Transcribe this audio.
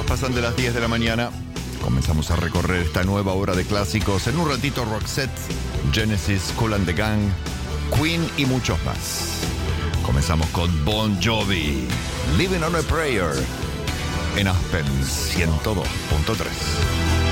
pasan de las 10 de la mañana. Comenzamos a recorrer esta nueva hora de clásicos. En un ratito Roxette, Genesis, Kool and the Gang, Queen y muchos más. Comenzamos con Bon Jovi, Living on a Prayer, en Aspen 102.3.